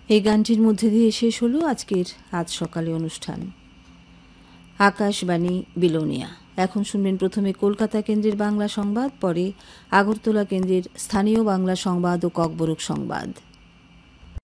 এই গানটির মধ্যে দিয়ে শেষ হলো আজকের আজ সকালে অনুষ্ঠান। আকাশবাণী বিলোনিয়া। এখন শুনবেন প্রথমে কলকাতা কেন্দ্রের বাংলা সংবাদ, পরে আগরতলা কেন্দ্রের স্থানীয় বাংলা সংবাদ ও ককবরক সংবাদ।